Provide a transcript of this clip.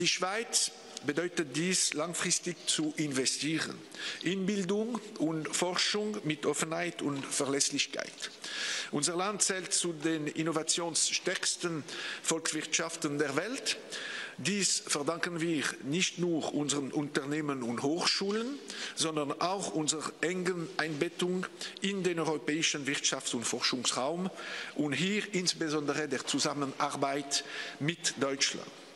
Die Schweiz bedeutet dies, langfristig zu investieren in Bildung und Forschung mit Offenheit und Verlässlichkeit. Unser Land zählt zu den innovationsstärksten Volkswirtschaften der Welt. Dies verdanken wir nicht nur unseren Unternehmen und Hochschulen, sondern auch unserer engen Einbettung in den europäischen Wirtschafts- und Forschungsraum und hier insbesondere der Zusammenarbeit mit Deutschland.